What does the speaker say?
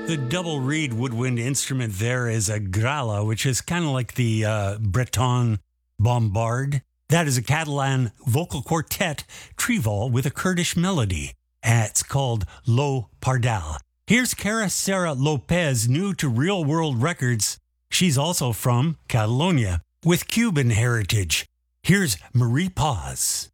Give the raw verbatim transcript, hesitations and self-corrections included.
The double reed woodwind instrument there is a gralla, which is kind of like the uh, Breton bombard. That is a Catalan vocal quartet treval with a Kurdish melody. Uh, It's called Lo Pardal. Here's Cara Sarah Lopez, new to Real World Records. She's also from Catalonia with Cuban heritage. Here's Marie Paz.